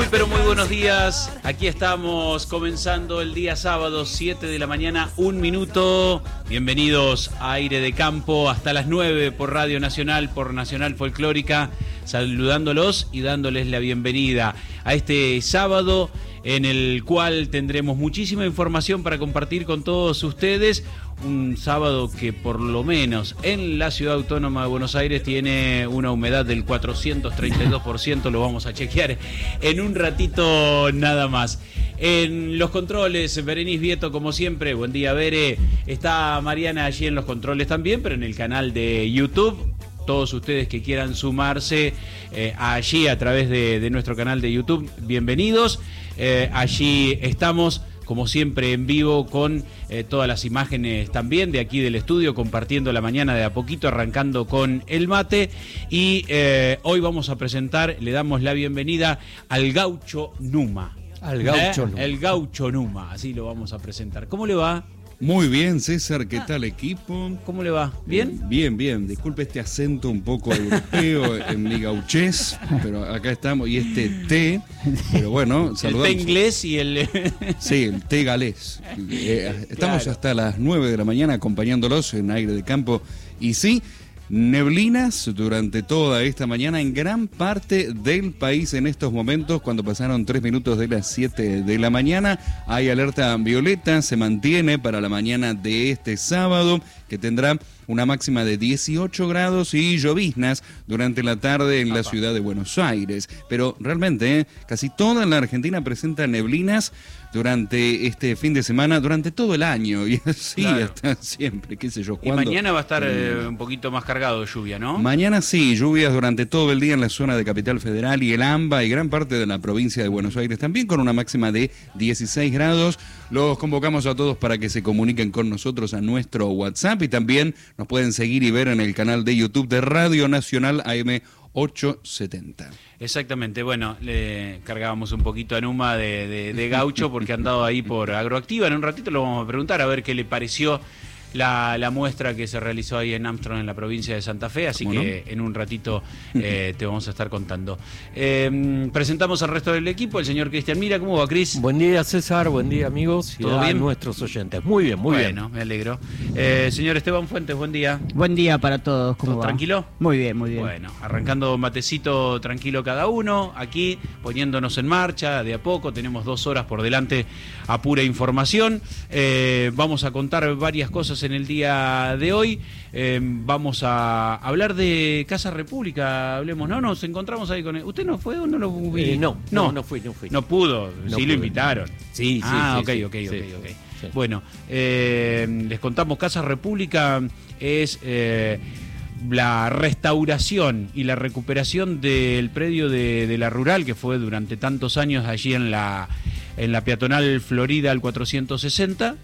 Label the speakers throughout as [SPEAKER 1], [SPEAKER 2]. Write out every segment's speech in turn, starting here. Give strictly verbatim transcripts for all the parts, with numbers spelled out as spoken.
[SPEAKER 1] Muy pero muy buenos días, aquí estamos comenzando el día sábado, siete de la mañana, un minuto. Bienvenidos a Aire de Campo hasta las nueve por Radio Nacional, por Nacional Folclórica, saludándolos y dándoles la bienvenida a este sábado en el cual tendremos muchísima información para compartir con todos ustedes. Un sábado que por lo menos en la Ciudad Autónoma de Buenos Aires tiene una humedad del cuatrocientos treinta y dos por ciento, lo vamos a chequear en un ratito nada más. En los controles, Berenice Vieto como siempre, buen día Bere, está Mariana allí en los controles también, pero en el canal de YouTube. Todos ustedes que quieran sumarse eh, allí a través de, de nuestro canal de YouTube, bienvenidos. Eh, allí estamos, como siempre, en vivo con eh, todas las imágenes también de aquí del estudio, compartiendo la mañana de a poquito, arrancando con el mate. Y eh, hoy vamos a presentar, le damos la bienvenida al Gaucho Numa.
[SPEAKER 2] Al Gaucho
[SPEAKER 1] ¿Eh?
[SPEAKER 2] Numa.
[SPEAKER 1] El Gaucho Numa, así lo vamos a presentar. ¿Cómo le va?
[SPEAKER 3] Muy bien, César, ¿qué
[SPEAKER 1] Ah.
[SPEAKER 3] tal equipo?
[SPEAKER 1] ¿Cómo le va? ¿Bien?
[SPEAKER 3] Bien, bien. Disculpe este acento un poco europeo en mi gauchés, pero acá estamos. Y este té, pero bueno,
[SPEAKER 1] El
[SPEAKER 3] saludamos.
[SPEAKER 1] té inglés y el...
[SPEAKER 3] Sí, el té galés. Eh, estamos
[SPEAKER 1] Claro.
[SPEAKER 3] hasta las nueve de la mañana acompañándolos en Aire de Campo. Y sí, neblinas durante toda esta mañana en gran parte del país en estos momentos. Cuando pasaron tres minutos de las siete de la mañana, hay alerta violeta, se mantiene para la mañana de este sábado, que tendrá una máxima de dieciocho grados y lloviznas durante la tarde en la ciudad de Buenos Aires. Pero realmente, eh, casi toda la Argentina presenta neblinas durante este fin de semana, durante todo el año, y así
[SPEAKER 1] Claro.
[SPEAKER 3] hasta siempre, qué sé yo.
[SPEAKER 1] Y
[SPEAKER 3] ¿cuándo?
[SPEAKER 1] mañana va a estar eh, un poquito más cargado de lluvia, ¿no?
[SPEAKER 3] Mañana sí, lluvias durante todo el día en la zona de Capital Federal y el AMBA y gran parte de la provincia de Buenos Aires también, con una máxima de dieciséis grados. Los convocamos a todos para que se comuniquen con nosotros a nuestro WhatsApp y también nos pueden seguir y ver en el canal de YouTube de Radio Nacional A M ochocientos setenta.
[SPEAKER 1] Exactamente, bueno, le cargábamos un poquito a Numa de, de, de gaucho porque ha andado ahí por Agroactiva. En un ratito lo vamos a preguntar a ver qué le pareció la, la muestra que se realizó ahí en Armstrong, en la provincia de Santa Fe, así
[SPEAKER 3] ¿Cómo
[SPEAKER 1] que en un ratito eh, te vamos a estar contando. Eh, presentamos al resto del equipo, el señor Cristian Mira. ¿Cómo va, Cris?
[SPEAKER 2] Buen día, César, buen día, amigos, y
[SPEAKER 1] ¿Todo
[SPEAKER 2] a
[SPEAKER 1] bien?
[SPEAKER 2] nuestros oyentes. Muy bien, muy
[SPEAKER 1] bueno, me alegro. Eh, señor Esteban Fuentes, buen día.
[SPEAKER 4] Buen día para todos, ¿cómo
[SPEAKER 1] ¿Todo
[SPEAKER 4] va?
[SPEAKER 1] tranquilo?
[SPEAKER 4] Muy bien, muy bien.
[SPEAKER 1] Bueno, arrancando matecito tranquilo cada uno, aquí poniéndonos en marcha de a poco, tenemos dos horas por delante a pura información. Eh, vamos a contar varias cosas en el día de hoy. Eh, vamos a hablar de Casa República, hablemos, ¿no? Nos encontramos ahí con él. ¿Usted no fue o no lo vi?
[SPEAKER 2] Eh, no, no, no fui, no fui.
[SPEAKER 1] No pudo,
[SPEAKER 2] No
[SPEAKER 1] sí
[SPEAKER 2] pude.
[SPEAKER 1] lo invitaron.
[SPEAKER 2] Sí, sí,
[SPEAKER 1] Ah,
[SPEAKER 2] sí,
[SPEAKER 1] ok,
[SPEAKER 2] sí,
[SPEAKER 1] ok,
[SPEAKER 2] sí,
[SPEAKER 1] ok,
[SPEAKER 2] sí,
[SPEAKER 1] ok.
[SPEAKER 2] sí.
[SPEAKER 1] Bueno, eh, les contamos, Casa República es eh, la restauración y la recuperación del predio de, de la Rural, que fue durante tantos años allí en la, en la peatonal Florida al cuatrocientos sesenta,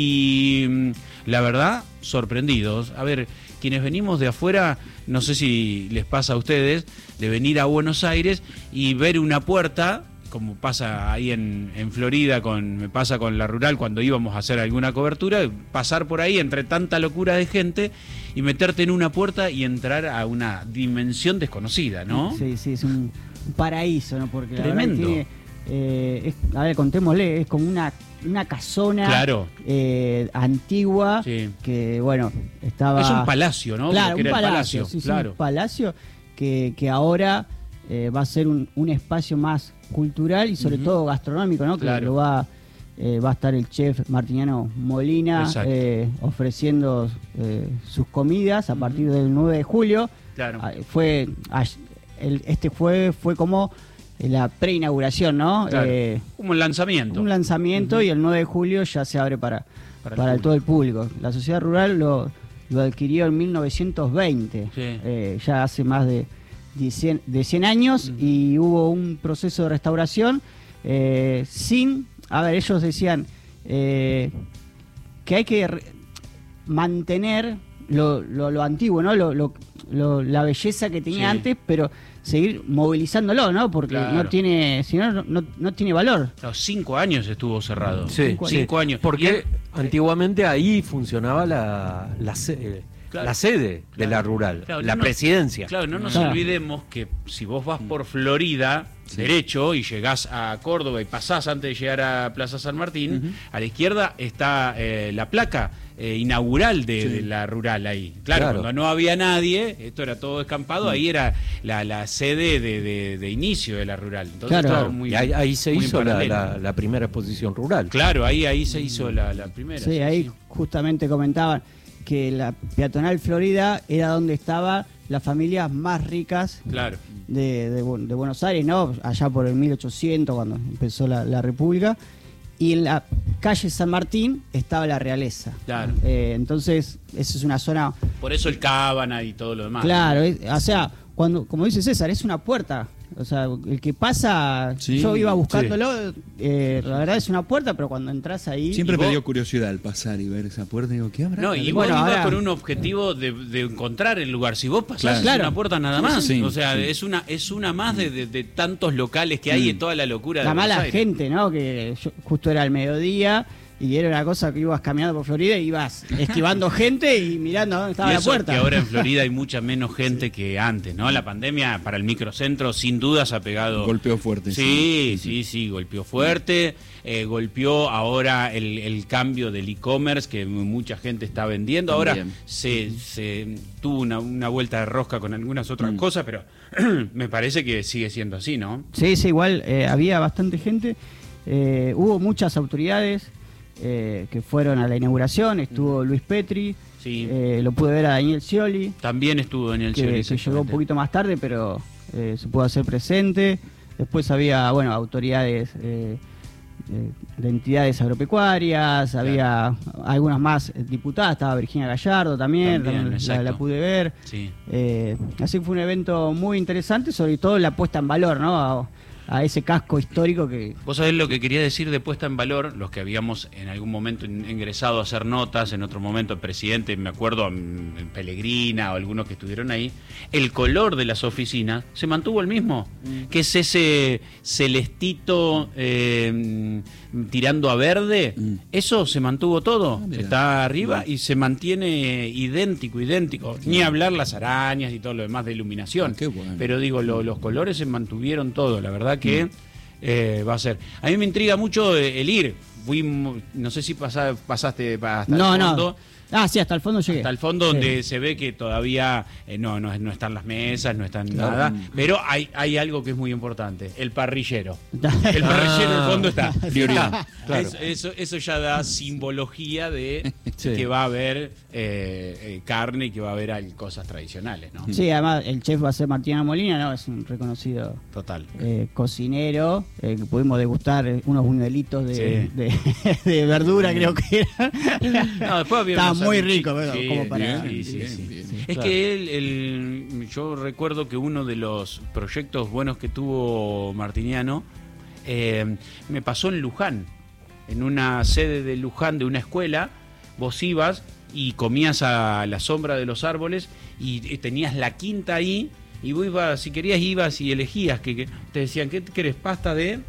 [SPEAKER 1] y mm, la verdad, sorprendidos. A ver, quienes venimos de afuera, no sé si les pasa a ustedes, de venir a Buenos Aires y ver una puerta, como pasa ahí en, en Florida, con me pasa con la Rural cuando íbamos a hacer alguna cobertura, pasar por ahí entre tanta locura de gente y meterte en una puerta y entrar a una dimensión desconocida, ¿no?
[SPEAKER 4] Sí, sí, es un paraíso, ¿no? Porque la verdad que
[SPEAKER 1] Tremendo.
[SPEAKER 4] tiene, eh, es- a ver, contémosle, es como una, una casona
[SPEAKER 1] Claro.
[SPEAKER 4] eh, antigua,
[SPEAKER 1] Sí.
[SPEAKER 4] que bueno, estaba...
[SPEAKER 1] Es un palacio, ¿no?
[SPEAKER 4] Claro,
[SPEAKER 1] Porque
[SPEAKER 4] un
[SPEAKER 1] era el
[SPEAKER 4] palacio, sí, sí,
[SPEAKER 1] claro.
[SPEAKER 4] un palacio que, que ahora eh, va a ser un, un espacio más cultural y sobre
[SPEAKER 1] Ujú.
[SPEAKER 4] todo gastronómico, ¿no? Que
[SPEAKER 1] Claro.
[SPEAKER 4] lo va, eh, va a estar el chef Martiniano Molina
[SPEAKER 1] Exacto.
[SPEAKER 4] eh, ofreciendo eh, sus comidas a partir del nueve de julio.
[SPEAKER 1] Claro.
[SPEAKER 4] Ah, Fue, ah, el- este fue, fue como la preinauguración, ¿no?
[SPEAKER 1] Claro.
[SPEAKER 4] Eh,
[SPEAKER 1] Como el lanzamiento.
[SPEAKER 4] un lanzamiento
[SPEAKER 1] Ujú.
[SPEAKER 4] y el nueve de julio ya se abre para,
[SPEAKER 1] Para
[SPEAKER 4] para,
[SPEAKER 1] el
[SPEAKER 4] todo el público. La sociedad rural lo, lo adquirió en mil novecientos veinte,
[SPEAKER 1] Sí.
[SPEAKER 4] eh, ya hace más de, de cien, de cien años,
[SPEAKER 1] Ujú.
[SPEAKER 4] y hubo un proceso de restauración eh, sin, a ver, ellos decían eh, que hay que re- mantener lo, lo, lo antiguo, ¿no? Lo, lo, lo- la belleza que tenía
[SPEAKER 1] Sí.
[SPEAKER 4] antes, pero seguir movilizándolo, ¿no? Porque
[SPEAKER 1] Claro.
[SPEAKER 4] no tiene, si no, no, no tiene valor.
[SPEAKER 1] No, cinco años estuvo cerrado.
[SPEAKER 2] Sí,
[SPEAKER 4] Cinco
[SPEAKER 2] sí.
[SPEAKER 1] Cinco años.
[SPEAKER 2] Porque
[SPEAKER 1] Y-
[SPEAKER 2] antiguamente ahí funcionaba la, la ce- eh,
[SPEAKER 1] Claro.
[SPEAKER 2] La sede
[SPEAKER 1] Claro.
[SPEAKER 2] de la rural,
[SPEAKER 1] Claro,
[SPEAKER 2] la
[SPEAKER 1] no,
[SPEAKER 2] presidencia.
[SPEAKER 1] Claro, no nos
[SPEAKER 4] Claro.
[SPEAKER 1] olvidemos que si vos vas por Florida,
[SPEAKER 3] Sí.
[SPEAKER 1] derecho, y llegás a Córdoba y pasás antes de llegar a Plaza San Martín,
[SPEAKER 3] Ujú.
[SPEAKER 1] a la izquierda está eh, la placa eh, inaugural de,
[SPEAKER 3] Sí.
[SPEAKER 1] de la rural ahí. Claro,
[SPEAKER 2] Claro.
[SPEAKER 1] cuando no había nadie, esto era todo descampado, ahí era la, la sede de, de- de inicio de la rural. Entonces
[SPEAKER 4] Claro.
[SPEAKER 1] estaba
[SPEAKER 2] Claro,
[SPEAKER 1] muy-
[SPEAKER 2] y ahí, ahí se
[SPEAKER 1] muy en
[SPEAKER 2] hizo la,
[SPEAKER 1] paralelo.
[SPEAKER 2] la- la primera exposición rural.
[SPEAKER 1] Claro, ahí, ahí se hizo la, la primera.
[SPEAKER 4] Sí, ahí justamente comentaban que la peatonal Florida era donde estaban las familias más ricas
[SPEAKER 1] Claro.
[SPEAKER 4] de, de Bu- de Buenos Aires, ¿no? Allá por el mil ochocientos, cuando empezó la, la República. Y en la calle San Martín estaba la realeza.
[SPEAKER 1] Claro.
[SPEAKER 4] Eh, entonces, esa es una zona.
[SPEAKER 1] Por eso el Cábana y todo lo demás.
[SPEAKER 4] Claro, es- o sea, cuando, como dice César, es una puerta. O sea, el que pasa,
[SPEAKER 3] Sí,
[SPEAKER 4] yo iba buscándolo, eh, la verdad es una puerta, pero cuando entras ahí.
[SPEAKER 3] Siempre
[SPEAKER 1] ¿Y
[SPEAKER 3] me
[SPEAKER 1] vos?
[SPEAKER 3] dio curiosidad al pasar y ver esa puerta. Digo, ¿qué habrá?
[SPEAKER 1] No, y
[SPEAKER 4] Bueno,
[SPEAKER 1] vos ibas
[SPEAKER 4] ahora-
[SPEAKER 1] con un objetivo de, de encontrar el lugar. Si vos pasás
[SPEAKER 3] Claro.
[SPEAKER 1] es una puerta nada más,
[SPEAKER 3] Sí,
[SPEAKER 1] o sea,
[SPEAKER 3] sí.
[SPEAKER 1] es una es una más de, de- de tantos locales que hay
[SPEAKER 3] Mm.
[SPEAKER 1] en toda la locura de
[SPEAKER 4] La
[SPEAKER 1] Buenos
[SPEAKER 4] mala
[SPEAKER 1] Aires.
[SPEAKER 4] gente, ¿no? Que yo- justo era el mediodía y era una cosa que ibas caminando por Florida y ibas esquivando gente y mirando a dónde estaba
[SPEAKER 1] Y
[SPEAKER 4] la
[SPEAKER 1] eso
[SPEAKER 4] puerta.
[SPEAKER 1] que ahora en Florida hay mucha menos gente que antes, ¿no? La pandemia para el microcentro sin duda se ha pegado.
[SPEAKER 3] Golpeó fuerte.
[SPEAKER 1] Sí, sí, sí, golpeó fuerte. eh, golpeó ahora el, el cambio del e-commerce que mucha gente está vendiendo. Ahora
[SPEAKER 3] También.
[SPEAKER 1] se, se tuvo una, una vuelta de rosca con algunas otras
[SPEAKER 3] Mm.
[SPEAKER 1] cosas, pero me parece que sigue siendo así, ¿no?
[SPEAKER 4] Sí, sí, igual eh, había bastante gente. Eh, hubo muchas autoridades eh, que fueron a la inauguración. Estuvo Luis Petri,
[SPEAKER 1] Sí.
[SPEAKER 4] eh, lo pude ver a Daniel Scioli,
[SPEAKER 1] También estuvo en el
[SPEAKER 4] que,
[SPEAKER 1] Scioli,
[SPEAKER 4] que llegó un
[SPEAKER 1] exactamente.
[SPEAKER 4] poquito más tarde, pero eh, se pudo hacer presente. Después había, bueno, autoridades eh, eh, de entidades agropecuarias, había algunas más eh, diputadas, estaba Virginia Gallardo también,
[SPEAKER 1] También,
[SPEAKER 4] también la,
[SPEAKER 1] exacto.
[SPEAKER 4] la pude ver.
[SPEAKER 1] Sí.
[SPEAKER 4] Eh, así que fue un evento muy interesante, sobre todo la puesta en valor, ¿no? A, a ese casco histórico que...
[SPEAKER 1] Vos sabés lo que quería decir de puesta en valor, los que habíamos en algún momento in- ingresado a hacer notas, en otro momento el presidente, me acuerdo, en en Pellegrina o algunos que estuvieron ahí, el color de las oficinas se mantuvo el mismo, que es ese celestito eh, tirando a verde,
[SPEAKER 3] Mm.
[SPEAKER 1] eso se mantuvo todo,
[SPEAKER 3] Ah, mira.
[SPEAKER 1] está arriba y se mantiene idéntico, idéntico, ni hablar las arañas y todo lo demás de iluminación,
[SPEAKER 3] Ah, qué bueno.
[SPEAKER 1] pero digo, lo- los colores se mantuvieron todo, la verdad que eh, va a ser. A mí me intriga mucho eh, el ir. Fui, mu- no sé si pasa- pasaste hasta
[SPEAKER 4] No,
[SPEAKER 1] el
[SPEAKER 4] no.
[SPEAKER 1] fondo.
[SPEAKER 4] Ah, sí, hasta el fondo llegué.
[SPEAKER 1] Hasta el fondo
[SPEAKER 4] Sí.
[SPEAKER 1] donde se ve que todavía eh, no, no, no están las mesas, no están
[SPEAKER 3] Claro.
[SPEAKER 1] nada, pero hay, hay algo que es muy importante, el parrillero. El parrillero en el fondo está.
[SPEAKER 3] Prioridad.
[SPEAKER 2] Claro.
[SPEAKER 1] Eso, eso, eso ya da simbología de
[SPEAKER 2] Sí.
[SPEAKER 1] que va a haber eh, eh, carne y que va a haber al- cosas tradicionales, ¿no?
[SPEAKER 4] Sí, además el chef va a ser Martina Molina, ¿no? Es un reconocido
[SPEAKER 1] Total.
[SPEAKER 4] eh, cocinero, eh, que pudimos degustar eh, unos buñuelitos de,
[SPEAKER 1] Sí.
[SPEAKER 4] de, de verdura, creo que era.
[SPEAKER 1] No, después había
[SPEAKER 4] Estaba
[SPEAKER 1] unos
[SPEAKER 4] muy
[SPEAKER 1] sanguchitos.
[SPEAKER 4] rico, pero
[SPEAKER 1] Sí,
[SPEAKER 4] como para...
[SPEAKER 1] sí, sí,
[SPEAKER 3] Bien,
[SPEAKER 1] sí.
[SPEAKER 3] bien.
[SPEAKER 1] Es
[SPEAKER 2] Claro.
[SPEAKER 1] que él, el- yo recuerdo que uno de los proyectos buenos que tuvo Martiniano eh, me pasó en Luján, en una sede de Luján de una escuela, vos ibas y comías a la sombra de los árboles y, y tenías la quinta ahí y vos ibas, si querías ibas y elegías, que, que te decían, ¿qué querés? ¿Pasta de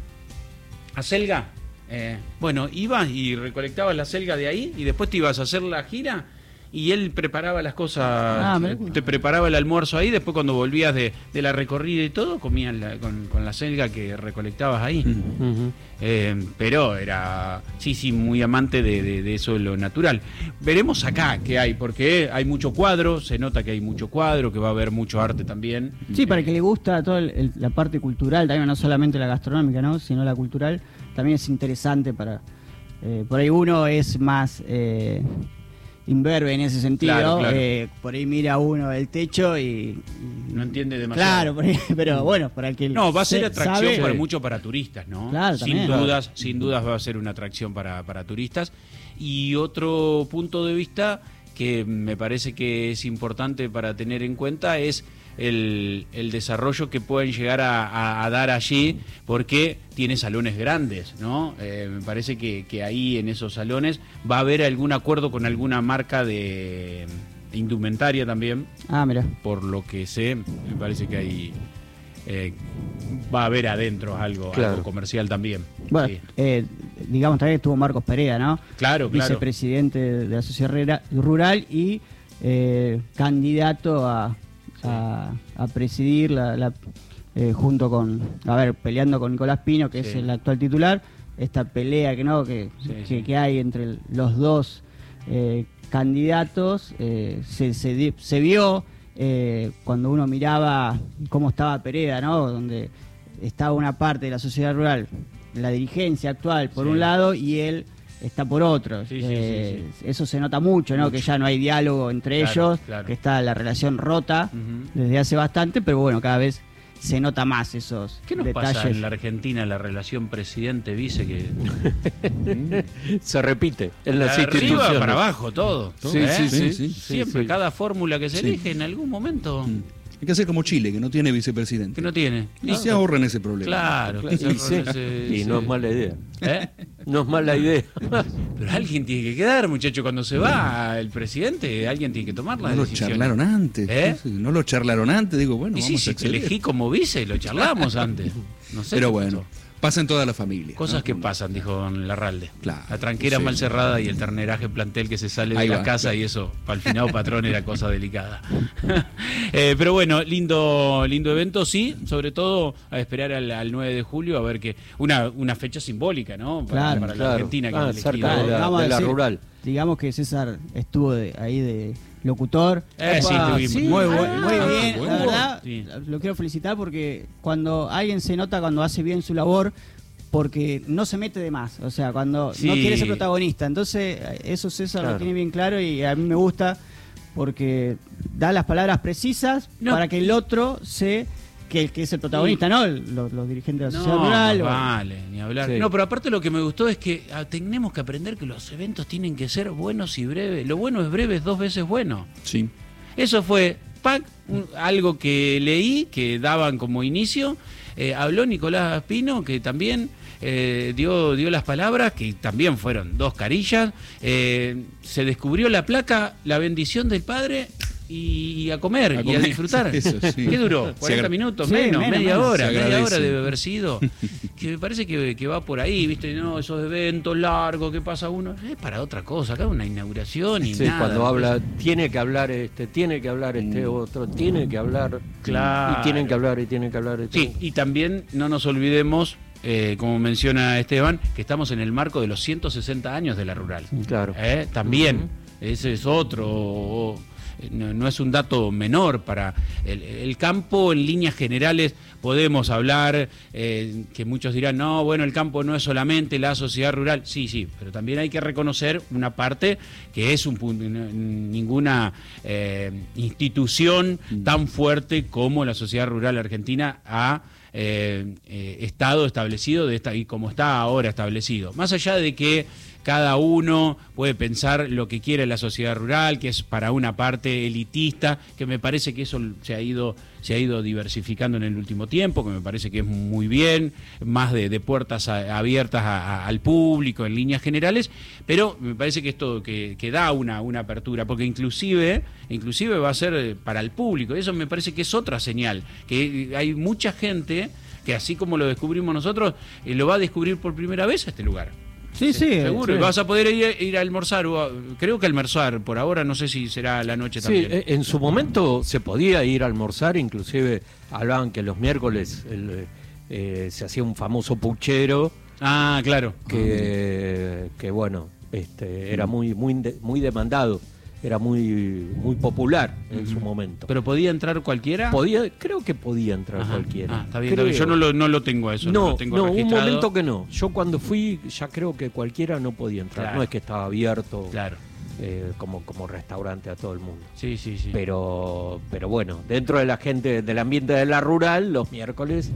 [SPEAKER 1] acelga? Eh, bueno, ibas y recolectabas la selga de ahí y después te ibas a hacer la gira y él preparaba las cosas,
[SPEAKER 4] Ah, mirá.
[SPEAKER 1] eh, te preparaba el almuerzo ahí, después cuando volvías de, de la recorrida y todo, comías la- con, con la selga que recolectabas ahí.
[SPEAKER 3] Mm.
[SPEAKER 2] Ujú.
[SPEAKER 1] Eh, pero era, sí, sí, muy amante de, de- de eso, lo natural. Veremos acá qué hay, porque hay mucho cuadro, se nota que hay mucho cuadro, que va a haber mucho arte también.
[SPEAKER 4] Sí, para el que le gusta toda el- el- la parte cultural, también no solamente la gastronómica, ¿no? Sino la cultural, también es interesante para... eh, por ahí uno es más eh, imberbe en ese sentido,
[SPEAKER 1] Claro, claro.
[SPEAKER 4] eh, por ahí mira uno el techo y... y-
[SPEAKER 1] No entiende demasiado.
[SPEAKER 4] Claro, por ahí- pero bueno, para el que...
[SPEAKER 1] No, va a ser
[SPEAKER 4] se-
[SPEAKER 1] atracción
[SPEAKER 4] sabe-
[SPEAKER 1] para mucho para turistas, ¿no?
[SPEAKER 4] Claro,
[SPEAKER 1] sin
[SPEAKER 4] también.
[SPEAKER 1] dudas, sin dudas va a ser una atracción para, para turistas. Y otro punto de vista que me parece que es importante para tener en cuenta es el, el desarrollo que pueden llegar a, a- a dar allí, porque tiene salones grandes, ¿no? Eh, me parece que, que ahí en esos salones va a haber algún acuerdo con alguna marca de indumentaria también,
[SPEAKER 4] Ah, mira.
[SPEAKER 1] por lo que sé, me parece que hay eh, va a haber adentro algo,
[SPEAKER 2] Claro.
[SPEAKER 1] algo comercial también.
[SPEAKER 4] Bueno,
[SPEAKER 1] Sí.
[SPEAKER 4] eh, digamos también estuvo Marcos Perea, ¿no?
[SPEAKER 1] Claro, claro.
[SPEAKER 4] Vicepresidente de la Sociedad Rera- Rural y eh, candidato a, a, a presidir la, la eh, junto con, a ver, peleando con Nicolás Pino, que
[SPEAKER 1] Sí.
[SPEAKER 4] es el actual titular, esta pelea que no que,
[SPEAKER 1] Sí,
[SPEAKER 4] que,
[SPEAKER 1] sí.
[SPEAKER 4] que hay entre los dos eh, candidatos, eh, se, se, di- se vio eh, cuando uno miraba cómo estaba Pereda, ¿no? Donde estaba una parte de la sociedad rural, la dirigencia actual por
[SPEAKER 1] Sí.
[SPEAKER 4] un lado y él está por otro.
[SPEAKER 1] Sí, sí,
[SPEAKER 4] Eh,
[SPEAKER 1] sí,
[SPEAKER 4] Eso se nota mucho, ¿no?
[SPEAKER 1] Mucho.
[SPEAKER 4] Que ya no hay diálogo entre
[SPEAKER 1] Claro,
[SPEAKER 4] ellos,
[SPEAKER 1] claro.
[SPEAKER 4] que está la relación rota
[SPEAKER 1] Ujú.
[SPEAKER 4] desde hace bastante, pero bueno, cada vez se nota más esos
[SPEAKER 1] ¿Qué nos
[SPEAKER 4] detalles.
[SPEAKER 1] pasa en la Argentina, la relación presidente-vice? Que
[SPEAKER 2] Se repite en las
[SPEAKER 1] de arriba
[SPEAKER 2] instituciones.
[SPEAKER 1] para abajo todo.
[SPEAKER 2] Sí,
[SPEAKER 1] ¿eh?
[SPEAKER 2] sí, sí,
[SPEAKER 3] sí.
[SPEAKER 1] Siempre,
[SPEAKER 2] sí.
[SPEAKER 1] cada fórmula que se
[SPEAKER 3] Sí.
[SPEAKER 1] elige en algún momento,
[SPEAKER 3] Hay que hacer como Chile, que no tiene vicepresidente.
[SPEAKER 1] que no tiene.
[SPEAKER 3] Y se ahorran ese problema.
[SPEAKER 1] Claro,
[SPEAKER 2] Claro,
[SPEAKER 1] que se
[SPEAKER 2] y sí.
[SPEAKER 1] ahorran ese-
[SPEAKER 2] Y no
[SPEAKER 1] ese-
[SPEAKER 2] es mala idea.
[SPEAKER 1] ¿Eh?
[SPEAKER 2] No es mala idea.
[SPEAKER 1] Pero alguien tiene que quedar, muchacho, cuando se va el presidente, alguien tiene que tomar la
[SPEAKER 3] No lo
[SPEAKER 1] decisión.
[SPEAKER 3] charlaron antes.
[SPEAKER 1] ¿Eh?
[SPEAKER 3] Sí, No lo charlaron antes, digo, bueno,
[SPEAKER 1] Y sí,
[SPEAKER 3] vamos a
[SPEAKER 1] sí, te
[SPEAKER 3] acceder.
[SPEAKER 1] elegí como vice, lo charlamos antes. No sé
[SPEAKER 3] Pero
[SPEAKER 1] qué
[SPEAKER 3] bueno,
[SPEAKER 1] pasó.
[SPEAKER 3] pasa en toda la familia.
[SPEAKER 1] Cosas
[SPEAKER 3] ¿no?
[SPEAKER 1] que pasan, dijo don Larralde.
[SPEAKER 3] Claro,
[SPEAKER 1] La tranquera
[SPEAKER 3] sí.
[SPEAKER 1] mal cerrada y el terneraje plantel que se sale de
[SPEAKER 3] Ahí
[SPEAKER 1] la
[SPEAKER 3] va,
[SPEAKER 1] casa
[SPEAKER 3] claro.
[SPEAKER 1] y eso, para el finado patrón era cosa delicada. Eh, pero bueno, lindo lindo evento, sí, sobre todo a esperar al, al nueve de julio a ver que una, una fecha simbólica, ¿no? Para,
[SPEAKER 4] Claro,
[SPEAKER 1] para la
[SPEAKER 2] claro.
[SPEAKER 1] Argentina que
[SPEAKER 2] Ah,
[SPEAKER 1] han elegido.
[SPEAKER 2] cerca de la,
[SPEAKER 4] Vamos a
[SPEAKER 2] de la
[SPEAKER 4] decir-
[SPEAKER 2] rural.
[SPEAKER 4] Digamos que César estuvo de- ahí de locutor.
[SPEAKER 1] Eh, sí,
[SPEAKER 4] Epa,
[SPEAKER 1] estuvimos.
[SPEAKER 4] muy, bu-
[SPEAKER 1] Ah,
[SPEAKER 4] muy bien,
[SPEAKER 3] bueno.
[SPEAKER 4] la verdad,
[SPEAKER 1] Sí.
[SPEAKER 4] lo quiero felicitar porque cuando alguien se nota cuando hace bien su labor, porque no se mete de más, o sea, cuando
[SPEAKER 1] Sí.
[SPEAKER 4] no quiere ser protagonista. Entonces, eso César
[SPEAKER 2] Claro.
[SPEAKER 4] lo tiene bien claro y a mí me gusta porque da las palabras precisas
[SPEAKER 1] No.
[SPEAKER 4] para que el otro se que, que es el protagonista, ¿no? Los, los dirigentes de la sociedad
[SPEAKER 1] No,
[SPEAKER 4] rural.
[SPEAKER 1] más
[SPEAKER 4] o-
[SPEAKER 1] vale, ni hablar.
[SPEAKER 2] Sí.
[SPEAKER 1] No, pero aparte lo que me gustó es que ah, tenemos que aprender que los eventos tienen que ser buenos y breves. Lo bueno es breve, es dos veces bueno.
[SPEAKER 3] Sí.
[SPEAKER 1] Eso fue pac, un- algo que leí, que daban como inicio. Eh, habló Nicolás Pino, que también eh, dio, dio las palabras, que también fueron dos carillas. Eh, se descubrió la placa, la bendición del padre. Y a comer,
[SPEAKER 3] A
[SPEAKER 1] y a
[SPEAKER 3] comer,
[SPEAKER 1] disfrutar.
[SPEAKER 3] eso sí.
[SPEAKER 1] ¿Qué duró?
[SPEAKER 3] Se
[SPEAKER 1] ¿cuarenta
[SPEAKER 3] agra-
[SPEAKER 1] minutos?
[SPEAKER 4] Sí,
[SPEAKER 1] menos,
[SPEAKER 4] menos,
[SPEAKER 1] media
[SPEAKER 4] menos.
[SPEAKER 1] hora.
[SPEAKER 3] Se
[SPEAKER 1] Media
[SPEAKER 3] agradece.
[SPEAKER 1] hora debe haber sido. Que me parece que, que va por ahí, ¿viste? No, esos eventos largos que pasa uno. Es para otra cosa, acá una inauguración y
[SPEAKER 2] Sí,
[SPEAKER 1] nada.
[SPEAKER 2] cuando habla, tiene que hablar este, tiene que hablar este otro, tiene que hablar.
[SPEAKER 1] Claro.
[SPEAKER 2] Y tienen que hablar, y tienen que hablar. Y
[SPEAKER 1] Sí,
[SPEAKER 2] tienen-
[SPEAKER 1] y también no nos olvidemos, eh, como menciona Esteban, que estamos en el marco de los ciento sesenta años de la rural.
[SPEAKER 2] Claro.
[SPEAKER 1] ¿Eh? También, ese es otro. o- No, no es un dato menor para el, el campo. En líneas generales podemos hablar, eh, que muchos dirán, no, bueno, el campo no es solamente la sociedad rural. Sí, sí, pero también hay que reconocer una parte que es un punto, no- ninguna eh, institución tan fuerte como la sociedad rural argentina ha eh, eh, estado establecido de esta, y como está ahora establecido. Más allá de que cada uno puede pensar lo que quiere la sociedad rural, que es para una parte elitista, que me parece que eso se ha ido, se ha ido diversificando en el último tiempo, que me parece que es muy bien, más de, de puertas a- abiertas a- a- al público en líneas generales, pero me parece que esto que, que da una, una apertura, porque inclusive, inclusive va a ser eh, para el público, eso me parece que es otra señal, que hay mucha gente que así como lo descubrimos nosotros, eh, lo va a descubrir por primera vez a este lugar.
[SPEAKER 4] Sí, sí.
[SPEAKER 1] Seguro,
[SPEAKER 4] sí.
[SPEAKER 1] y vas a poder ir, ir a almorzar, o a- creo que almorzar, por ahora no sé si será a la noche
[SPEAKER 2] Sí,
[SPEAKER 1] también.
[SPEAKER 2] eh, en su momento se podía ir a almorzar, inclusive hablaban que los miércoles el, eh, se hacía un famoso puchero
[SPEAKER 1] Ah, claro.
[SPEAKER 2] que, que bueno, este, era muy, muy, de- muy demandado, era muy, muy popular en su momento.
[SPEAKER 1] ¿Pero podía entrar cualquiera?
[SPEAKER 2] Podía, creo que podía entrar
[SPEAKER 1] Ajá.
[SPEAKER 2] cualquiera.
[SPEAKER 1] Ah, está bien, está
[SPEAKER 2] Creo.
[SPEAKER 1] bien. Yo no lo, no lo tengo a eso, no,
[SPEAKER 2] No,
[SPEAKER 1] lo tengo
[SPEAKER 2] no, un
[SPEAKER 1] registrado.
[SPEAKER 2] momento que no. Yo cuando fui ya creo que cualquiera no podía entrar.
[SPEAKER 1] Claro.
[SPEAKER 2] No es que estaba abierto
[SPEAKER 1] Claro.
[SPEAKER 2] eh, como, como restaurante a todo el mundo.
[SPEAKER 1] Sí, sí, sí.
[SPEAKER 2] Pero, pero bueno, dentro de la gente, del ambiente de la rural, los miércoles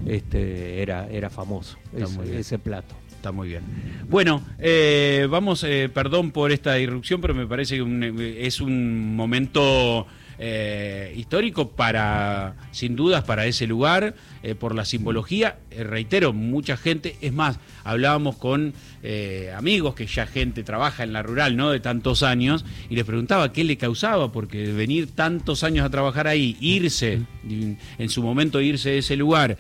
[SPEAKER 2] este, era, era famoso
[SPEAKER 1] Está muy
[SPEAKER 2] ese,
[SPEAKER 1] bien.
[SPEAKER 2] ese plato.
[SPEAKER 1] Está muy bien. Bueno, eh, vamos, eh, perdón por esta irrupción, pero me parece que un- eh, es un momento eh, histórico para, sin dudas, para ese lugar, eh, por la simbología. Eh, reitero, mucha gente, es más, hablábamos con eh, amigos que ya gente trabaja en la rural, ¿no? De tantos años, y les preguntaba qué le causaba, porque venir tantos años a trabajar ahí, irse, y en su momento irse de ese lugar,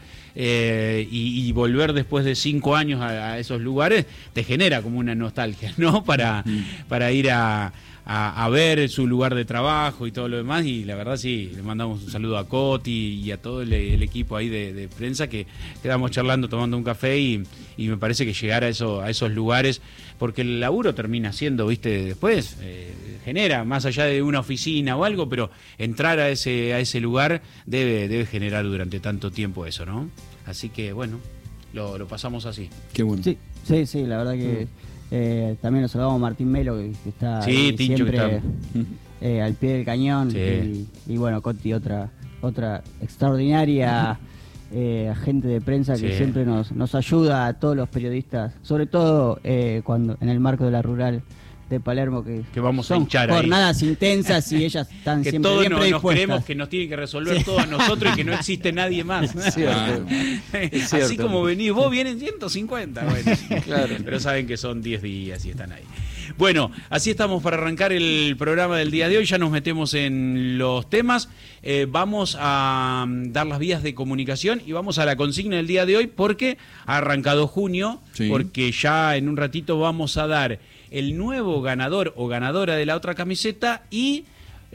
[SPEAKER 1] eh, y, y volver después de cinco años a, a esos lugares, te genera como una nostalgia, ¿no? Para, para ir a, a, a ver su lugar de trabajo y todo lo demás, y la verdad sí, le mandamos un saludo a Coti y a todo el, el equipo ahí de, de prensa, que quedamos charlando, tomando un café, y, y me parece que llegar a, eso, a esos lugares, porque el laburo termina siendo, viste, después eh, genera, más allá de una oficina o algo, pero entrar a ese, a ese lugar debe, debe generar durante tanto tiempo eso, ¿no? Así que bueno, lo, lo pasamos así.
[SPEAKER 3] Qué bueno.
[SPEAKER 4] Sí, sí, sí, la verdad que... Mm. Eh, también nos saludamos a Martín Melo, que está
[SPEAKER 1] sí,
[SPEAKER 4] eh,
[SPEAKER 1] Tincho,
[SPEAKER 4] siempre
[SPEAKER 1] que está...
[SPEAKER 4] eh, al pie del cañón.
[SPEAKER 1] Sí.
[SPEAKER 4] Y, y bueno, Coti, otra otra extraordinaria eh, agente de prensa que
[SPEAKER 1] sí.
[SPEAKER 4] siempre nos, nos ayuda a todos los periodistas, sobre todo eh, cuando en el marco de la rural de Palermo, que,
[SPEAKER 1] que vamos
[SPEAKER 4] son
[SPEAKER 1] a hinchar
[SPEAKER 4] jornadas
[SPEAKER 1] ahí.
[SPEAKER 4] intensas y ellas están
[SPEAKER 1] que
[SPEAKER 4] siempre
[SPEAKER 1] todos
[SPEAKER 4] bien
[SPEAKER 1] no, nos
[SPEAKER 4] predispuestas.
[SPEAKER 1] creemos que nos tienen que resolver sí. todos nosotros y que no existe nadie más.
[SPEAKER 2] Es cierto. Es cierto.
[SPEAKER 1] Así como venís, vos vienen ciento cincuenta. Bueno,
[SPEAKER 2] claro.
[SPEAKER 1] Pero saben que son diez días y están ahí. Bueno, así estamos para arrancar el programa del día de hoy. Ya nos metemos en los temas. Eh, vamos a dar las vías de comunicación y vamos a la consigna del día de hoy, porque ha arrancado junio, sí. porque ya en un ratito vamos a dar el nuevo ganador o ganadora de la otra camiseta, y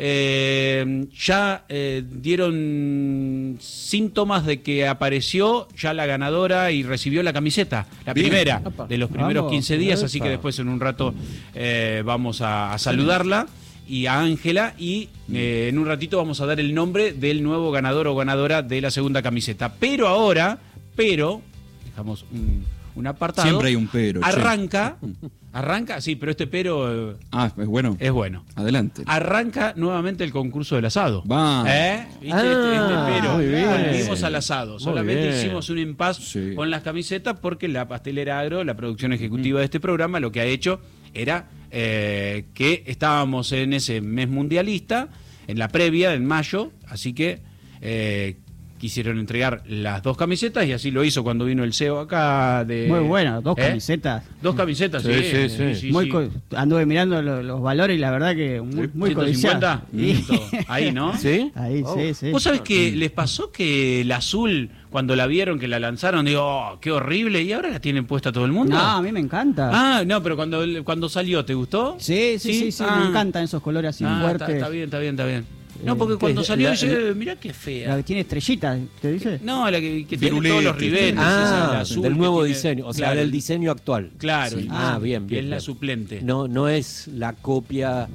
[SPEAKER 1] eh, ya eh, dieron síntomas de que apareció ya la ganadora y recibió la camiseta, la Bien. primera de los primeros vamos, quince días, así que después en un rato eh, vamos a, a saludarla y a Ángela, y eh, en un ratito vamos a dar el nombre del nuevo ganador o ganadora de la segunda camiseta. Pero ahora, pero, dejamos un, un apartado.
[SPEAKER 3] Siempre hay un pero.
[SPEAKER 1] Arranca, che. arranca, sí, pero este pero...
[SPEAKER 3] Ah, es bueno.
[SPEAKER 1] Es bueno.
[SPEAKER 3] Adelante.
[SPEAKER 1] Arranca nuevamente el concurso del asado.
[SPEAKER 3] Va.
[SPEAKER 1] ¿Eh? ¿Viste?
[SPEAKER 2] Ah,
[SPEAKER 1] este, este pero.
[SPEAKER 2] muy bien.
[SPEAKER 1] Volvimos al asado.
[SPEAKER 2] Muy
[SPEAKER 1] Solamente
[SPEAKER 2] bien.
[SPEAKER 1] hicimos un impasse
[SPEAKER 3] Sí.
[SPEAKER 1] con las camisetas, porque la Pastelera Agro, la producción ejecutiva de este programa, lo que ha hecho era eh, que estábamos en ese mes mundialista, en la previa, en mayo, así que eh, quisieron entregar las dos camisetas, y así lo hizo cuando vino el C E O acá. De,
[SPEAKER 4] Muy bueno, dos
[SPEAKER 1] ¿eh?
[SPEAKER 4] camisetas.
[SPEAKER 1] Dos camisetas, sí.
[SPEAKER 2] Sí,
[SPEAKER 1] sí,
[SPEAKER 2] sí,
[SPEAKER 1] sí,
[SPEAKER 2] sí.
[SPEAKER 1] sí,
[SPEAKER 4] Muy
[SPEAKER 1] sí.
[SPEAKER 4] co- anduve mirando lo- los valores y la verdad que muy, muy
[SPEAKER 1] ciento cincuenta,
[SPEAKER 4] codiciado. Sí.
[SPEAKER 1] ahí, ¿no?
[SPEAKER 2] ¿Sí?
[SPEAKER 4] Ahí,
[SPEAKER 2] Oh.
[SPEAKER 4] sí, sí.
[SPEAKER 1] ¿Vos sabés que les pasó que el azul, cuando la vieron, que la lanzaron, digo, oh, qué horrible, y ahora la tienen puesta todo el mundo?
[SPEAKER 4] No, a mí me encanta.
[SPEAKER 1] Ah, no, pero cuando, cuando salió, ¿te gustó?
[SPEAKER 4] Sí, sí, sí, sí,
[SPEAKER 1] Ah.
[SPEAKER 4] me encantan esos colores así
[SPEAKER 1] Ah,
[SPEAKER 4] fuertes.
[SPEAKER 1] está, está bien, está bien, está bien. No,
[SPEAKER 4] Eh,
[SPEAKER 1] porque
[SPEAKER 2] ¿qué
[SPEAKER 1] cuando
[SPEAKER 2] es?
[SPEAKER 1] salió,
[SPEAKER 2] La-
[SPEAKER 1] dije, mirá qué
[SPEAKER 4] La
[SPEAKER 1] fea.
[SPEAKER 4] que tiene estrellitas, ¿te dice?
[SPEAKER 1] No, la que, que tiene
[SPEAKER 3] Firulete.
[SPEAKER 1] todos los ribetes. esa,
[SPEAKER 2] Ah,
[SPEAKER 1] la azul
[SPEAKER 2] del
[SPEAKER 1] que
[SPEAKER 2] nuevo
[SPEAKER 1] tiene-
[SPEAKER 2] diseño, o sea,
[SPEAKER 1] claro,
[SPEAKER 2] del diseño actual.
[SPEAKER 1] Claro,
[SPEAKER 2] Sí.
[SPEAKER 1] el-
[SPEAKER 2] Ah, bien,
[SPEAKER 1] que
[SPEAKER 2] bien,
[SPEAKER 1] es la
[SPEAKER 2] bien.
[SPEAKER 1] suplente.
[SPEAKER 2] No, no es la copia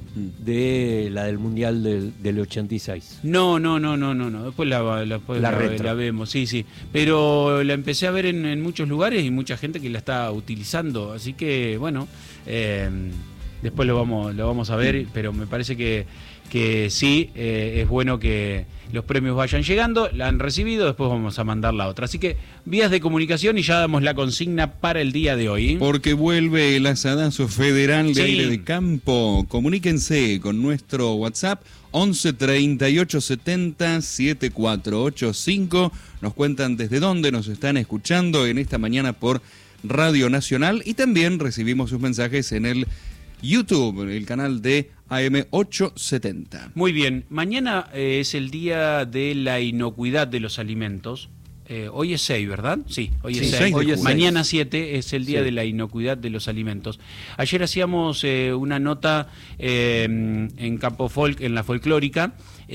[SPEAKER 2] de la del Mundial del, del ochenta y seis.
[SPEAKER 1] No, no, no, no, no, no. Después la, la, después
[SPEAKER 2] La
[SPEAKER 1] la,
[SPEAKER 2] retro.
[SPEAKER 1] la vemos, sí, sí. Pero la empecé a ver en, en muchos lugares y mucha gente que la está utilizando. Así que, bueno, eh, después lo vamos, lo vamos a ver, pero me parece que, que sí, eh, es bueno que los premios vayan llegando, la han recibido, después vamos a mandar la otra. Así que vías de comunicación, y ya damos la consigna para el día de hoy.
[SPEAKER 3] Porque vuelve el asadazo federal de
[SPEAKER 1] Sí.
[SPEAKER 3] Aire de Campo. Comuníquense con nuestro WhatsApp once treinta y ocho setenta setenta y cuatro ochenta y cinco. Nos cuentan desde dónde nos están escuchando en esta mañana por Radio Nacional, y también recibimos sus mensajes en el YouTube, en el canal de A M ochocientos setenta.
[SPEAKER 1] Muy bien, mañana eh, es el día de la inocuidad de los alimentos. Eh, hoy es seis, ¿verdad? Sí, hoy
[SPEAKER 3] Sí,
[SPEAKER 1] es
[SPEAKER 3] seis
[SPEAKER 1] seis.
[SPEAKER 3] de
[SPEAKER 2] Hoy es
[SPEAKER 3] julio.
[SPEAKER 1] Mañana siete es el día
[SPEAKER 2] Sí.
[SPEAKER 1] de la inocuidad de los alimentos. Ayer hacíamos eh, una nota eh, en Campo Folk, en la folclórica,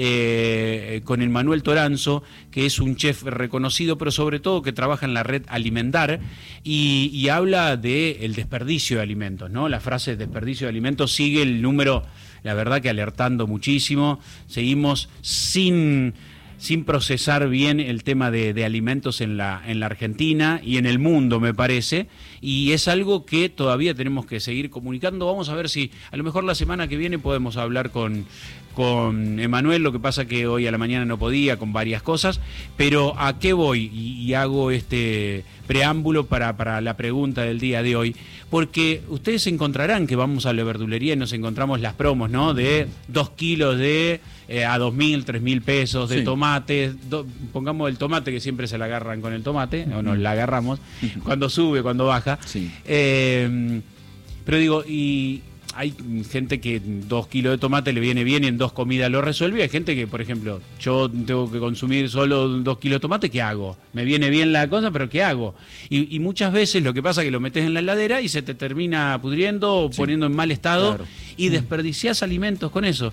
[SPEAKER 1] eh, con el Manuel Toranzo, que es un chef reconocido, pero sobre todo que trabaja en la red Alimentar, y, y habla del desperdicio de alimentos, ¿no? La frase desperdicio de alimentos sigue el número, la verdad que alertando muchísimo. Seguimos sin... sin procesar bien el tema de, de alimentos en la, en la Argentina y en el mundo, me parece, y es algo que todavía tenemos que seguir comunicando. Vamos a ver si a lo mejor la semana que viene podemos hablar con, con Emanuel, lo que pasa que hoy a la mañana no podía, con varias cosas, pero ¿a qué voy? Y, y hago este preámbulo para, para la pregunta del día de hoy, porque ustedes encontrarán que vamos a la verdulería y nos encontramos las promos, ¿no? De dos kilos de eh, a dos mil, tres mil pesos de
[SPEAKER 3] Sí.
[SPEAKER 1] tomates, do, pongamos el tomate, que siempre se la agarran con el tomate, o nos la agarramos, cuando sube, cuando baja.
[SPEAKER 3] Sí.
[SPEAKER 1] Eh, pero digo, y hay gente que dos kilos de tomate le viene bien y en dos comidas lo resuelve. Hay gente que, por ejemplo, yo tengo que consumir solo dos kilos de tomate, ¿qué hago? Me viene bien la cosa, pero ¿qué hago? Y, y muchas veces lo que pasa es que lo metes en la heladera y se te termina pudriendo o
[SPEAKER 3] Sí.
[SPEAKER 1] poniendo en mal estado.
[SPEAKER 2] Claro.
[SPEAKER 1] y desperdiciás alimentos con eso.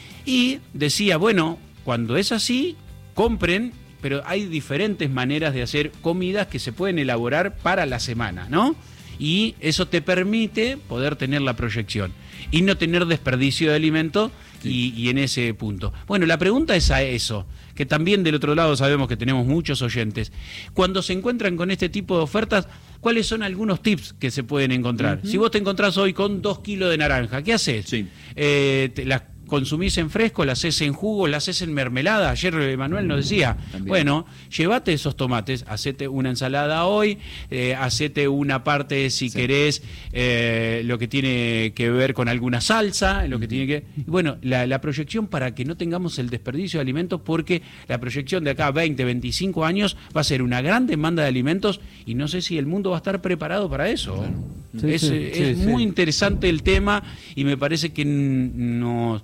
[SPEAKER 1] Y decía, bueno, cuando es así, compren, pero hay diferentes maneras de hacer comidas que se pueden elaborar para la semana, ¿no? Y eso te permite poder tener la proyección y no tener desperdicio de alimento. Sí. y, y en ese punto. Bueno, la pregunta es a eso, que también del otro lado sabemos que tenemos muchos oyentes. Cuando se encuentran con este tipo de ofertas, ¿cuáles son algunos tips que se pueden encontrar? Uh-huh. Si vos te encontrás hoy con dos kilos de naranja, ¿qué haces? Sí. Eh, te, las consumís en fresco, las haces en jugo, las haces en mermelada. Ayer Emanuel nos decía, también. Bueno, llévate esos tomates, hacete una ensalada hoy, eh, hacete una parte, si sí. querés, eh, lo que tiene que ver con alguna salsa, lo que uh-huh. tiene que... Bueno, la, la proyección para que no tengamos el desperdicio de alimentos, porque la proyección de acá a veinte, veinticinco años va a ser una gran demanda de alimentos y no sé si el mundo va a estar preparado para eso. Claro. Sí, es sí, es sí, muy sí. interesante el tema y me parece que nos...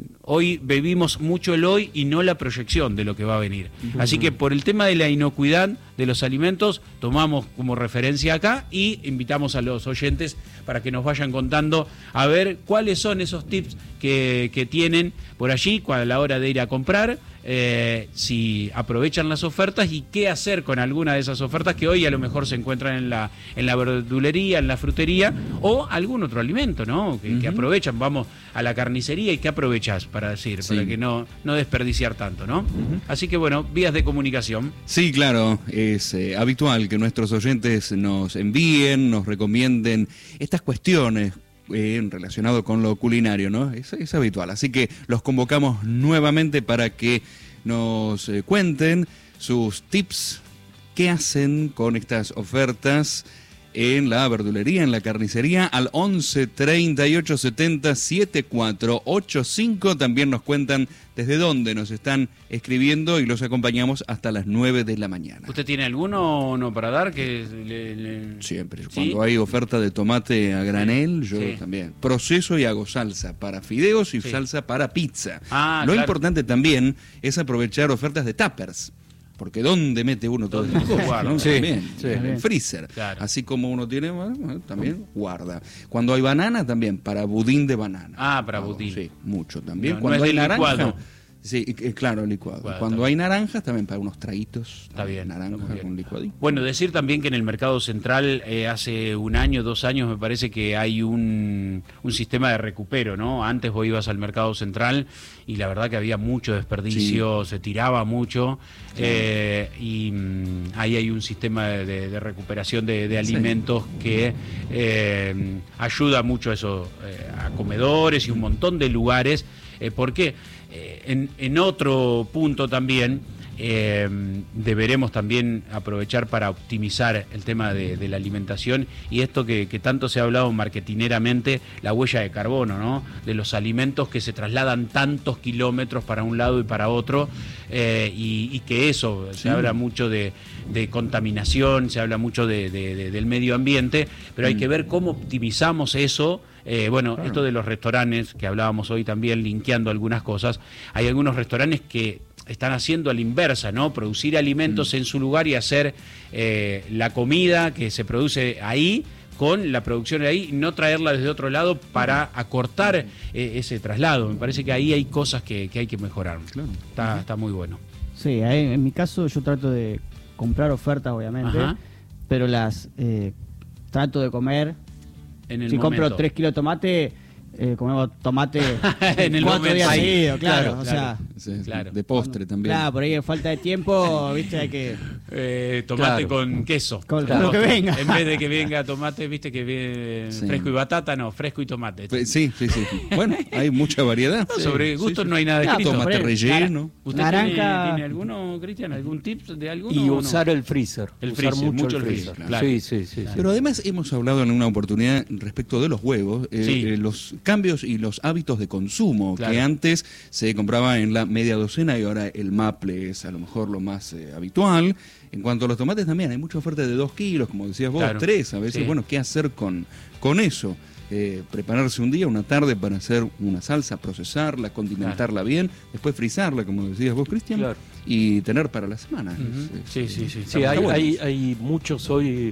[SPEAKER 1] Hoy vivimos mucho el hoy y no la proyección de lo que va a venir. Uh-huh. Así que por el tema de la inocuidad de los alimentos, tomamos como referencia acá y invitamos a los oyentes para que nos vayan contando a ver cuáles son esos tips que, que tienen por allí a la hora de ir a comprar, eh, si aprovechan las ofertas y qué hacer con alguna de esas ofertas que hoy a lo mejor se encuentran en la, en la verdulería, en la frutería o algún otro alimento, ¿no? Que, uh-huh. que aprovechan, vamos a la carnicería y que aprovechas para decir, sí. para que no, no desperdiciar tanto, ¿no? Uh-huh. Así que bueno, vías de comunicación.
[SPEAKER 3] Sí, claro, es eh, habitual que nuestros oyentes nos envíen, nos recomienden estas cuestiones eh, relacionado con lo culinario, ¿no? Es, es habitual, así que los convocamos nuevamente para que nos eh, cuenten sus tips, qué hacen con estas ofertas en la verdulería, en la carnicería, al once, treinta y ocho, setenta, setenta y cuatro ochenta y cinco. También nos cuentan desde dónde nos están escribiendo y los acompañamos hasta las nueve de la mañana.
[SPEAKER 1] ¿Usted tiene alguno no para dar? que le, le...
[SPEAKER 3] Siempre. ¿Sí? Cuando hay oferta de tomate a granel, sí. yo sí. también. Proceso y hago salsa para fideos y sí. salsa para pizza. Ah, Lo claro. importante también es aprovechar ofertas de tuppers. Porque ¿dónde mete uno todo esto? Guarda, ¿no? Sí, también, sí, en el freezer. Claro. Así como uno tiene, bueno, también guarda. Cuando hay banana, también, para budín de banana.
[SPEAKER 1] Ah, para budín.
[SPEAKER 3] Sí, mucho también.
[SPEAKER 1] No,
[SPEAKER 3] Cuando
[SPEAKER 1] no es
[SPEAKER 3] hay naranja,
[SPEAKER 1] licuado.
[SPEAKER 3] Sí, claro, licuado. Bueno, Cuando hay naranjas, también para unos traguitos.
[SPEAKER 1] Está bien.
[SPEAKER 3] Naranja con licuadito.
[SPEAKER 1] Bueno, decir también que en el mercado central, eh, hace un año, dos años, me parece que hay un, un sistema de recupero, ¿no? Antes vos ibas al mercado central y la verdad que había mucho desperdicio, sí. se tiraba mucho. Sí. Eh, y mm, ahí hay un sistema de, de recuperación de, de alimentos sí. que eh, ayuda mucho a eso, eh, a comedores y un montón de lugares. Eh, ¿Por qué? Eh, en, en otro punto también eh, deberemos también aprovechar para optimizar el tema de, de la alimentación y esto que, que tanto se ha hablado marketineramente, la huella de carbono, ¿no? De los alimentos que se trasladan tantos kilómetros para un lado y para otro eh, y, y que eso, sí. se habla mucho de, de contaminación, se habla mucho de, de, de, del medio ambiente, pero hay mm. que ver cómo optimizamos eso. Eh, bueno, claro. esto de los restaurantes, que hablábamos hoy también, linkeando algunas cosas, hay algunos restaurantes que están haciendo a la inversa, ¿no? Producir alimentos mm. en su lugar y hacer eh, la comida que se produce ahí, con la producción de ahí, no traerla desde otro lado para acortar eh, ese traslado. Me parece que ahí hay cosas que, que hay que mejorar. Claro. Está, está muy bueno.
[SPEAKER 4] Sí, ahí, en mi caso yo trato de comprar ofertas, obviamente, Ajá. pero las eh, trato de comer. En el si momento. Compro tres kilos de tomate, eh, comemos tomate
[SPEAKER 1] en el
[SPEAKER 4] cuatro
[SPEAKER 1] momento.
[SPEAKER 4] días seguidos, claro,
[SPEAKER 1] claro,
[SPEAKER 4] o sea,
[SPEAKER 3] sí, claro. De postre también.
[SPEAKER 4] Claro, por ahí hay falta de tiempo, viste, hay que
[SPEAKER 1] eh, tomate claro. con queso.
[SPEAKER 4] Con claro. lo que venga.
[SPEAKER 1] En vez de que venga tomate, viste que viene sí. fresco y batata, no, fresco y tomate.
[SPEAKER 3] Sí, sí, sí. Bueno, hay mucha variedad.
[SPEAKER 1] No, sobre
[SPEAKER 3] sí,
[SPEAKER 1] gustos
[SPEAKER 3] sí,
[SPEAKER 1] no hay nada escrito.
[SPEAKER 3] Tomate relleno.
[SPEAKER 1] ¿Usted
[SPEAKER 4] naranja...
[SPEAKER 1] tiene, tiene alguno, Cristian, algún tip de alguno?
[SPEAKER 2] Y usar no? el freezer.
[SPEAKER 1] El
[SPEAKER 2] usar
[SPEAKER 1] freezer,
[SPEAKER 2] mucho,
[SPEAKER 1] mucho
[SPEAKER 2] el freezer.
[SPEAKER 1] freezer. Claro.
[SPEAKER 2] Sí, sí, sí,
[SPEAKER 3] claro.
[SPEAKER 2] sí.
[SPEAKER 3] Pero además hemos hablado en una oportunidad respecto de los huevos, eh, sí. eh, los cambios y los hábitos de consumo, claro. que antes se compraba en la media docena y ahora el maple es a lo mejor lo más eh, habitual. En cuanto a los tomates también hay mucha oferta de dos kilos, como decías vos, claro. tres a veces. Sí. Bueno, ¿qué hacer con, con eso? Eh, prepararse un día, una tarde para hacer una salsa, procesarla, condimentarla claro. bien, después frizarla, como decías vos, Cristian, claro. y tener para la semana.
[SPEAKER 1] Uh-huh.
[SPEAKER 3] es,
[SPEAKER 1] sí, sí, sí.
[SPEAKER 2] Sí, hay, bueno. hay, hay muchos hoy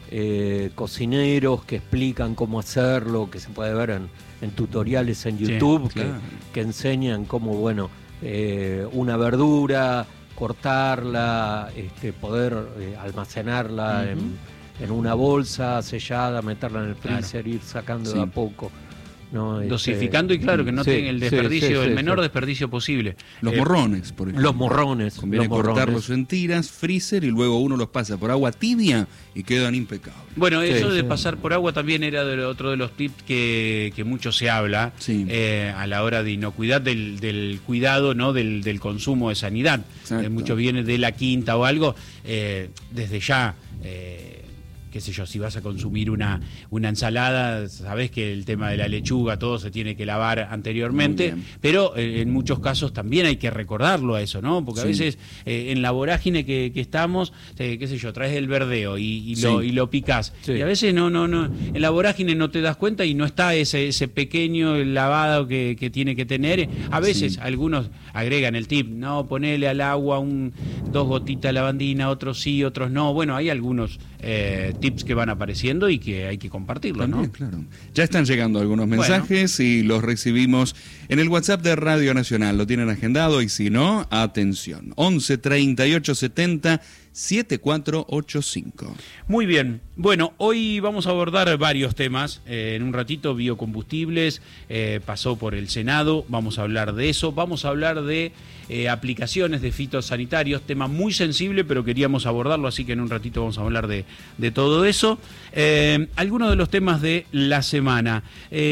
[SPEAKER 2] eh, cocineros que explican cómo hacerlo, que se puede ver en, en tutoriales en YouTube, sí, claro. que, que enseñan cómo, bueno, eh, una verdura, cortarla, este, poder eh, almacenarla uh-huh. en, en una bolsa sellada, meterla en el freezer, claro. ir sacando sí. de a poco. No,
[SPEAKER 1] dosificando este, y claro que no sí, tenga el desperdicio, sí, sí, el sí, menor sí. desperdicio posible.
[SPEAKER 3] Los
[SPEAKER 1] eh,
[SPEAKER 3] morrones, por ejemplo.
[SPEAKER 2] Los morrones.
[SPEAKER 3] Conviene
[SPEAKER 2] los
[SPEAKER 3] cortarlos
[SPEAKER 2] morrones.
[SPEAKER 3] en tiras, freezer, y luego uno los pasa por agua tibia y quedan impecables.
[SPEAKER 1] Bueno, eso
[SPEAKER 2] sí,
[SPEAKER 1] de
[SPEAKER 2] sí.
[SPEAKER 1] pasar por agua también era de, otro de los tips que, que mucho se habla sí. eh, a la hora de inocuidad, del, del cuidado, ¿no? del, del consumo de sanidad. Eh, mucho viene de la quinta o algo, eh, desde ya... Eh, qué sé yo, si vas a consumir una, una ensalada, sabés que el tema de la lechuga, todo se tiene que lavar anteriormente, pero eh, en muchos casos también hay que recordarlo a eso, ¿no? Porque sí. a veces eh, en la vorágine que, que estamos, eh, qué sé yo, traes el verdeo y, y, sí. lo, y lo picás, sí. y a veces no, no, no, en la vorágine no te das cuenta y no está ese, ese pequeño lavado que, que tiene que tener. A veces sí. algunos agregan el tip, no, ponele al agua un, dos gotitas de lavandina, otros sí, otros no. Bueno, hay algunos eh, tips que van apareciendo y que hay que compartirlos, ¿no?
[SPEAKER 3] También, claro. Ya están llegando algunos mensajes bueno. y los recibimos en el WhatsApp de Radio Nacional. Lo tienen agendado y si no, atención. once treinta y ocho setenta setenta y cuatro ochenta y cinco.
[SPEAKER 1] Muy bien. Bueno, hoy vamos a abordar varios temas. Eh, en un ratito, biocombustibles, eh, pasó por el Senado, vamos a hablar de eso. Vamos a hablar de eh, aplicaciones de fitosanitarios, tema muy sensible, pero queríamos abordarlo, así que en un ratito vamos a hablar de, de todo eso. Eh, algunos de los temas de la semana.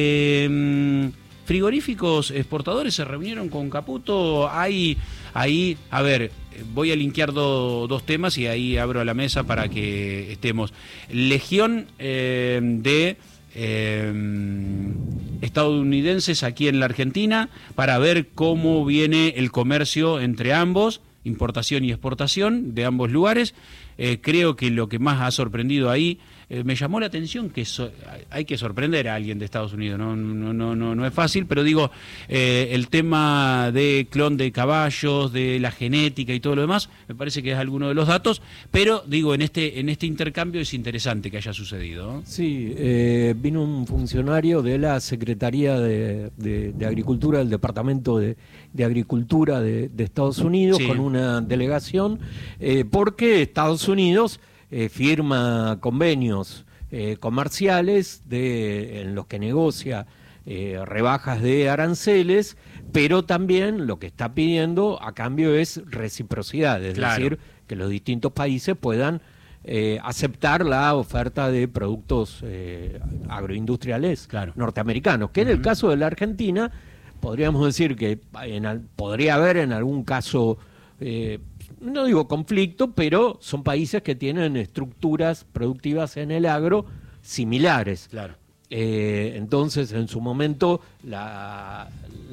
[SPEAKER 1] Eh, frigoríficos exportadores se reunieron con Caputo. Hay ahí, a ver, voy a linkear do, dos temas y ahí abro a la mesa para que estemos. Legión eh, de eh, estadounidenses aquí en la Argentina para ver cómo viene el comercio entre ambos, importación y exportación de ambos lugares. Eh, creo que lo que más ha sorprendido ahí, eh, me llamó la atención que so, hay que sorprender a alguien de Estados Unidos, no, no, no, no, no es fácil, pero digo, eh, el tema de clon de caballos, de la genética y todo lo demás, me parece que es alguno de los datos, pero digo, en este, en este intercambio es interesante que haya sucedido, ¿no?
[SPEAKER 2] Sí, eh, vino un funcionario de la Secretaría de, de, de Agricultura, del Departamento de, de Agricultura de, de Estados Unidos, sí. con una delegación, eh, porque Estados Unidos eh, firma convenios eh, comerciales de, en los que negocia eh, rebajas de aranceles, pero también lo que está pidiendo a cambio es reciprocidad, es claro. decir, que los distintos países puedan eh, aceptar la oferta de productos eh, agroindustriales claro. norteamericanos, que uh-huh. en el caso de la Argentina podríamos decir que en, podría haber en algún caso eh, no digo conflicto, pero son países que tienen estructuras productivas en el agro similares.
[SPEAKER 1] Claro.
[SPEAKER 2] Eh, entonces, en su momento, la,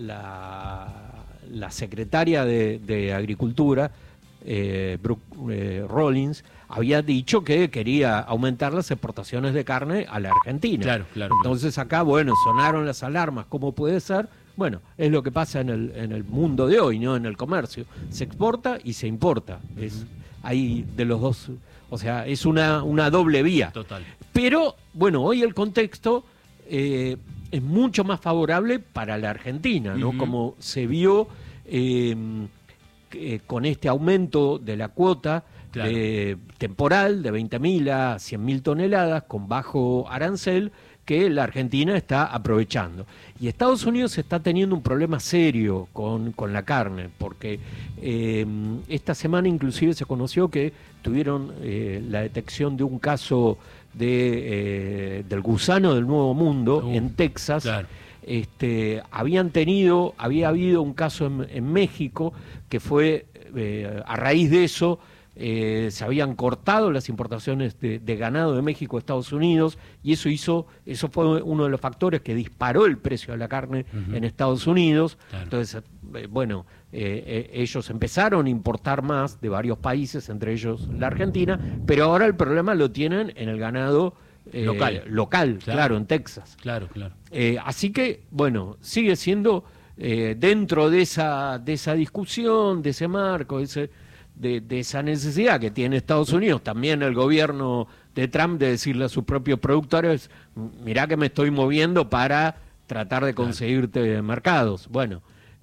[SPEAKER 2] la, la secretaria de, de Agricultura, eh, Brooke eh, Rollins, había dicho que quería aumentar las exportaciones de carne a la Argentina.
[SPEAKER 1] Claro, claro.
[SPEAKER 2] Entonces acá, bueno, sonaron las alarmas, ¿cómo puede ser? Bueno, es lo que pasa en el, en el mundo de hoy, ¿no? En el comercio. Se exporta y se importa. Uh-huh. Es ahí de los dos, o sea, es una, una doble vía.
[SPEAKER 1] Total.
[SPEAKER 2] Pero, bueno, hoy el contexto eh, es mucho más favorable para la Argentina, ¿no? Uh-huh. Como se vio eh, eh, con este aumento de la cuota claro. de, temporal de veinte mil a cien mil toneladas con bajo arancel, que la Argentina está aprovechando. Y Estados Unidos está teniendo un problema serio con, con la carne, porque eh, esta semana inclusive se conoció que tuvieron eh, la detección de un caso de, eh, del gusano del Nuevo Mundo uh, en Texas.
[SPEAKER 1] Claro.
[SPEAKER 2] Este, habían tenido, había habido un caso en, en México que fue, eh, a raíz de eso, Eh, se habían cortado las importaciones de, de ganado de México a Estados Unidos y eso hizo, eso fue uno de los factores que disparó el precio de la carne uh-huh. en Estados Unidos. Claro. Entonces, eh, bueno, eh, eh, ellos empezaron a importar más de varios países, entre ellos la Argentina, pero ahora el problema lo tienen en el ganado eh,
[SPEAKER 1] local,
[SPEAKER 2] local claro. claro, en Texas.
[SPEAKER 1] Claro, claro.
[SPEAKER 2] Eh, así que, bueno, sigue siendo eh, dentro de esa, de esa discusión, de ese marco, de ese De, de esa necesidad que tiene Estados Unidos, también el gobierno de Trump de decirle a sus propios productores, mirá que me estoy moviendo para tratar de conseguirte claro. mercados. Bueno,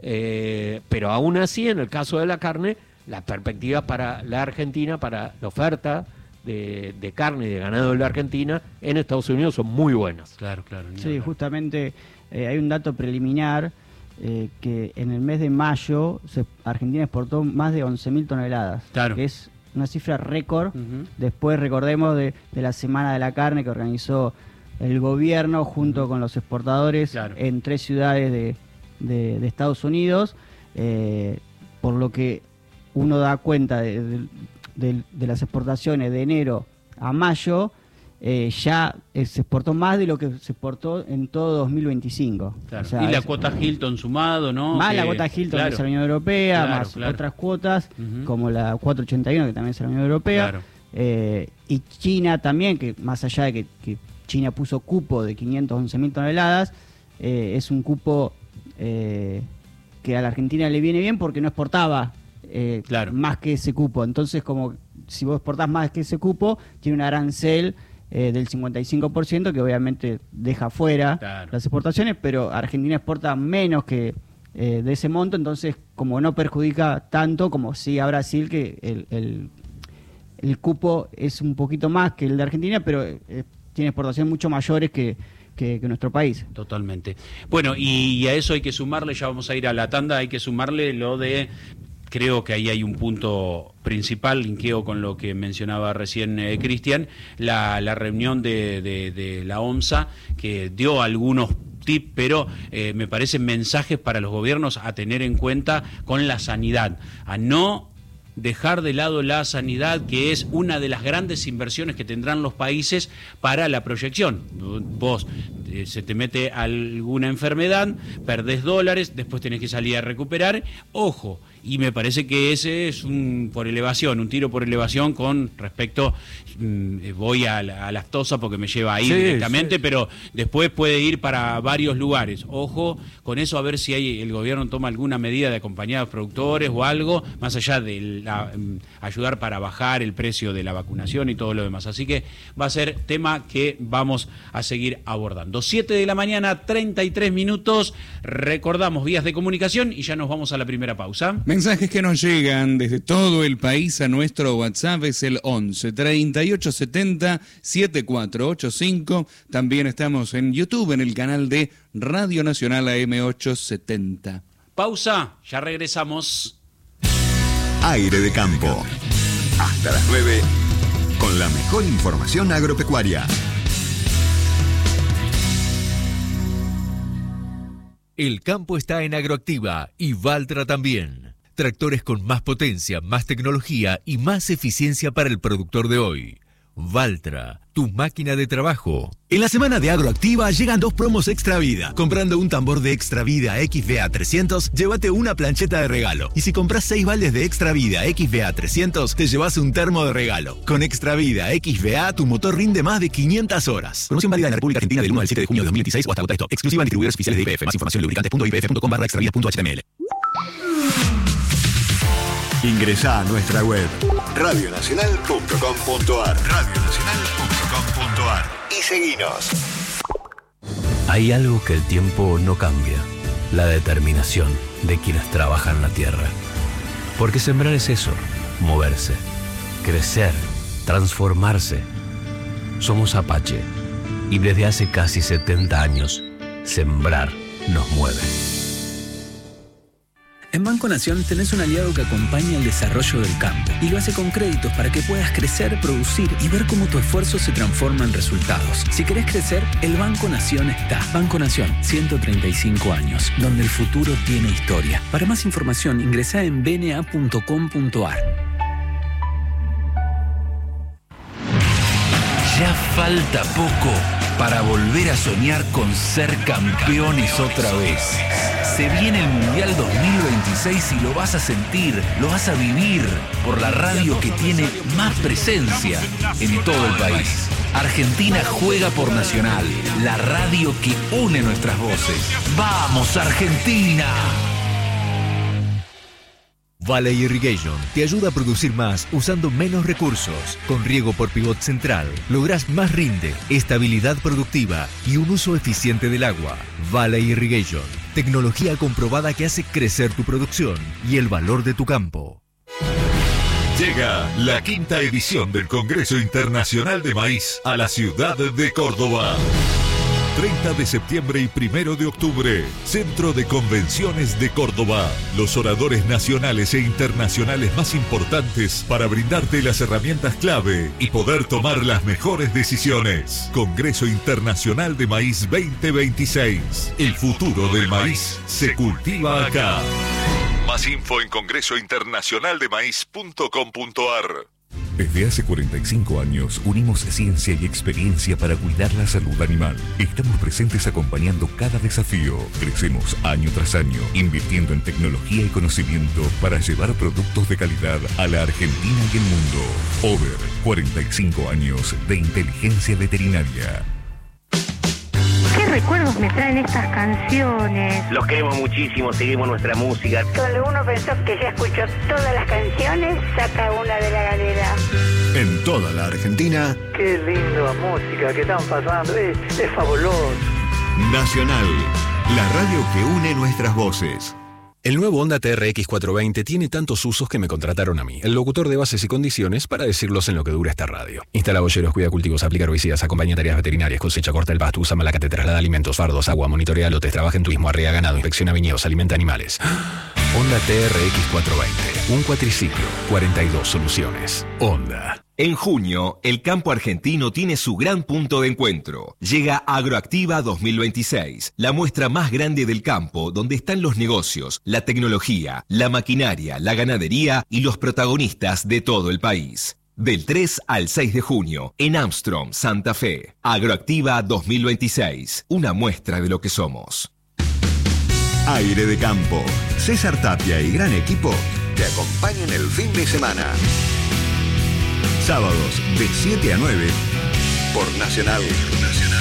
[SPEAKER 2] eh, pero aún así, en el caso de la carne, las perspectivas para la Argentina, para la oferta de, de carne y de ganado de la Argentina en Estados Unidos son muy buenas.
[SPEAKER 1] Claro, claro.
[SPEAKER 4] Sí, hablar. justamente eh, hay un dato preliminar eh, que en el mes de mayo se, Argentina exportó más de once mil toneladas,
[SPEAKER 1] claro.
[SPEAKER 4] que es una cifra récord.
[SPEAKER 1] Uh-huh.
[SPEAKER 4] Después recordemos de, de la Semana de la Carne que organizó el gobierno junto uh-huh. con los exportadores claro. en tres ciudades de, de, de Estados Unidos, eh, por lo que uno da cuenta de, de, de, de las exportaciones de enero a mayo, eh, ya eh, se exportó más de lo que se exportó en todo dos mil veinticinco.
[SPEAKER 1] Claro.
[SPEAKER 4] O sea,
[SPEAKER 1] y la
[SPEAKER 4] es,
[SPEAKER 1] cuota Hilton sumado, ¿no?
[SPEAKER 4] Más
[SPEAKER 1] que,
[SPEAKER 4] la cuota Hilton
[SPEAKER 1] claro,
[SPEAKER 4] que es la Unión Europea,
[SPEAKER 1] claro,
[SPEAKER 4] más
[SPEAKER 1] claro.
[SPEAKER 4] otras cuotas,
[SPEAKER 1] uh-huh.
[SPEAKER 4] como la cuatrocientos ochenta y uno que también es la Unión Europea.
[SPEAKER 1] Claro.
[SPEAKER 4] Eh, y China también, que más allá de que, que China puso cupo de quinientas once mil toneladas, eh, es un cupo eh, que a la Argentina le viene bien porque no exportaba eh,
[SPEAKER 1] claro.
[SPEAKER 4] más que ese cupo. Entonces, como si vos exportás más que ese cupo, tiene un arancel eh, del cincuenta y cinco por ciento que obviamente deja fuera
[SPEAKER 1] claro.
[SPEAKER 4] las exportaciones, pero Argentina exporta menos que eh, de ese monto, entonces como no perjudica tanto como sí a Brasil, que el, el, el cupo es un poquito más que el de Argentina, pero eh, tiene exportaciones mucho mayores que, que, que nuestro país.
[SPEAKER 1] Totalmente. Bueno, y, y a eso hay que sumarle, ya vamos a ir a la tanda, hay que sumarle lo de... Creo que ahí hay un punto principal, linkeo con lo que mencionaba recién eh, Cristian, la, la reunión de, de, de la OMSA, que dio algunos tips, pero eh, me parecen mensajes para los gobiernos a tener en cuenta con la sanidad, a no dejar de lado la sanidad, que es una de las grandes inversiones que tendrán los países para la proyección. Vos eh, se te mete alguna enfermedad, perdés dólares, después tenés que salir a recuperar, ojo. Y me parece que ese es un por elevación, un tiro por elevación con respecto, mmm, voy a la a lactosa porque me lleva ahí sí, directamente, sí. pero después puede ir para varios lugares. Ojo con eso, a ver si hay, el gobierno toma alguna medida de acompañar a los productores o algo, más allá de la, um, ayudar para bajar el precio de la vacunación y todo lo demás. Así que va a ser tema que vamos a seguir abordando. siete de la mañana, treinta y tres minutos, recordamos vías de comunicación y ya nos vamos a la primera pausa.
[SPEAKER 3] Mensajes que nos llegan desde todo el país a nuestro WhatsApp es el once, treinta y ocho setenta, setenta y cuatro ochenta y cinco. También estamos en YouTube, en el canal de Radio Nacional A M ochocientos setenta.
[SPEAKER 1] Pausa, ya regresamos.
[SPEAKER 5] Aire de Campo. Hasta las nueve, con la mejor información agropecuaria.
[SPEAKER 6] El campo está en Agroactiva y Valtra también. Tractores con más potencia, más tecnología y más eficiencia para el productor de hoy. Valtra, tu máquina de trabajo.
[SPEAKER 7] En la semana de Agroactiva llegan dos promos Extra Vida. Comprando un tambor de Extra Vida X V A trescientos, llévate una plancheta de regalo. Y si compras seis baldes de Extra Vida X V A trescientos, te llevas un termo de regalo. Con Extra Vida X V A, tu motor rinde más de quinientas horas. Promoción válida en la República Argentina del uno al siete de junio de dos mil veintiséis o hasta agota stock. Exclusiva en distribuidores oficiales de I P F. Más información en lubricantes punto i p f punto com barra extravida punto h t m l.
[SPEAKER 5] Ingresá a nuestra web radio nacional punto com punto a r radio nacional punto com punto a r y seguinos.
[SPEAKER 8] Hay algo que el tiempo no cambia, la determinación de quienes trabajan la tierra. Porque sembrar es eso, moverse, crecer, transformarse. Somos Apache y desde hace casi setenta años, sembrar nos mueve.
[SPEAKER 9] En Banco Nación tenés un aliado que acompaña el desarrollo del campo y lo hace con créditos para que puedas crecer, producir y ver cómo tu esfuerzo se transforma en resultados. Si querés crecer, el Banco Nación está. Banco Nación, ciento treinta y cinco años, donde el futuro tiene historia. Para más información, ingresá en b n a punto com punto a r.
[SPEAKER 10] Ya falta poco para volver a soñar con ser campeones otra vez. Se viene el Mundial dos mil veintiséis y lo vas a sentir, lo vas a vivir por la radio que tiene más presencia en todo el país. Argentina juega por Nacional, la radio que une nuestras voces. ¡Vamos, Argentina!
[SPEAKER 6] Valley Irrigation te ayuda a producir más usando menos recursos. Con riego por pivot central, lográs más rinde, estabilidad productiva y un uso eficiente del agua. Valley Irrigation, tecnología comprobada que hace crecer tu producción y el valor de tu campo.
[SPEAKER 11] Llega la quinta edición del Congreso Internacional de Maíz a la ciudad de Córdoba. treinta de septiembre y primero de octubre, Centro de Convenciones de Córdoba. Los oradores nacionales e internacionales más importantes para brindarte las herramientas clave y poder tomar las mejores decisiones. Congreso Internacional de Maíz veinte veintiséis. El futuro del maíz se cultiva acá. Más info en congreso internacional de maíz punto com punto a r.
[SPEAKER 12] Desde hace cuarenta y cinco años unimos ciencia y experiencia para cuidar la salud animal. Estamos presentes acompañando cada desafío. Crecemos año tras año, invirtiendo en tecnología y conocimiento para llevar productos de calidad a la Argentina y el mundo. Over, cuarenta y cinco años de inteligencia veterinaria.
[SPEAKER 13] ¿Qué recuerdos me traen estas canciones?
[SPEAKER 14] Los queremos muchísimo, seguimos nuestra música.
[SPEAKER 13] Cuando uno pensó que ya escuchó todas las canciones, saca una de la galera.
[SPEAKER 5] En toda la Argentina.
[SPEAKER 15] Qué linda música que están pasando, es, es fabuloso.
[SPEAKER 5] Nacional, la radio que une nuestras voces.
[SPEAKER 16] El nuevo Honda T R X cuatrocientos veinte tiene tantos usos que me contrataron a mí, el locutor de bases y condiciones, para decirlos en lo que dura esta radio. Instala boyeros, cuida cultivos, aplica herbicidas, acompaña tareas veterinarias, cosecha, corta el pasto, usa malacate, traslada alimentos, fardos, agua, monitorea lotes, trabaja en turismo, arrea ganado, inspecciona viñedos, alimenta animales. Honda T R X cuatrocientos veinte, un cuatriciclo, cuarenta y dos soluciones. Honda.
[SPEAKER 17] En junio, el campo argentino tiene su gran punto de encuentro. Llega Agroactiva dos mil veintiséis, la muestra más grande del campo donde están los negocios, la tecnología, la maquinaria, la ganadería y los protagonistas de todo el país. Del tres al seis de junio, en Armstrong, Santa Fe. Agroactiva dos mil veintiséis, una muestra de lo que somos.
[SPEAKER 5] Aire de campo. César Tapia y gran equipo te acompañan el fin de semana. Sábados de siete a nueve por Nacional. Nacional.